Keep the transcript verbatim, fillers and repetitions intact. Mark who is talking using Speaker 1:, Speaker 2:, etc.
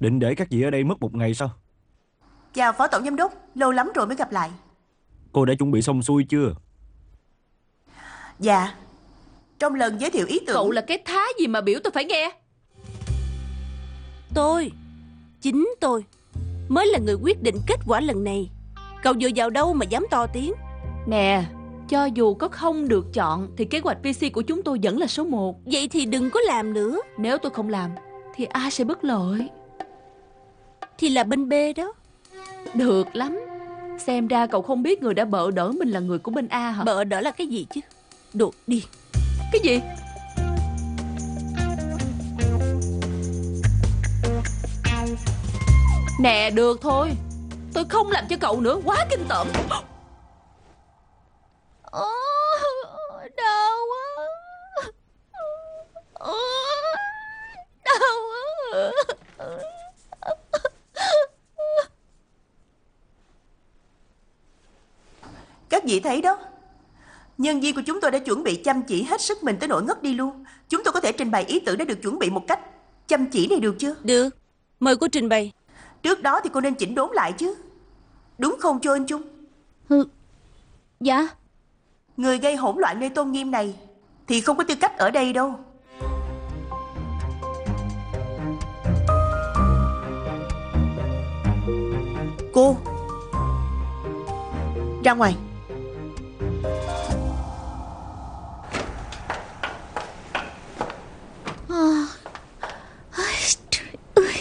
Speaker 1: Định để các vị ở đây mất một ngày sao?
Speaker 2: Chào Phó Tổng Giám đốc, lâu lắm rồi mới gặp lại.
Speaker 1: Cô đã chuẩn bị xong xuôi chưa?
Speaker 2: Dạ, trong lần giới thiệu ý tưởng.
Speaker 3: Cậu là cái thá gì mà biểu tôi phải nghe?
Speaker 4: Tôi, chính tôi mới là người quyết định kết quả lần này. Cậu dựa vào đâu mà dám to tiếng?
Speaker 3: Nè, cho dù có không được chọn thì kế hoạch pê xê của chúng tôi vẫn là số một.
Speaker 4: Vậy thì đừng có làm nữa.
Speaker 3: Nếu tôi không làm thì ai sẽ bất lợi?
Speaker 4: Thì là bên B đó.
Speaker 3: Được lắm. Xem ra cậu không biết người đã bợ đỡ mình là người của bên A hả?
Speaker 4: Bợ đỡ là cái gì chứ? Đồ điên.
Speaker 3: Cái gì? Nè, được thôi. Tôi không làm cho cậu nữa, quá kinh tởm. Ồ, đau quá. Ồ, đau quá.
Speaker 2: Các vị thấy đó, nhân viên của chúng tôi đã chuẩn bị chăm chỉ hết sức mình tới nỗi ngất đi luôn. Chúng tôi có thể trình bày ý tưởng đã được chuẩn bị một cách chăm chỉ này được chưa?
Speaker 4: Được, mời cô trình bày.
Speaker 2: Trước đó thì cô nên chỉnh đốn lại chứ. Đúng không Cho Anh Trung?
Speaker 4: Ừ. Dạ.
Speaker 2: Người gây hỗn loạn nơi tôn nghiêm này thì không có tư cách ở đây đâu. Cô ra ngoài.